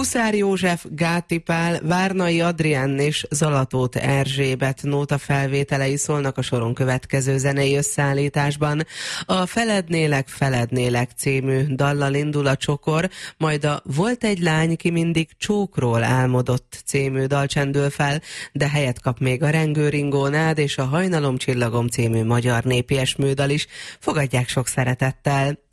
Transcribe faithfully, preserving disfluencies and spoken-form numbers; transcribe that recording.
Huszár József, Gáti Pál, Várnai Adrián és Zalatóth Erzsébet nóta felvételei szólnak a soron következő zenei összeállításban. A Felednélek, Felednélek című dallal indul a csokor, majd a Volt egy lány, ki mindig csókról álmodott című dal csendül fel, de helyet kap még a Rengő-ringó nád és a Hajnalom csillagom című magyar népi esmődal is. Fogadják sok szeretettel!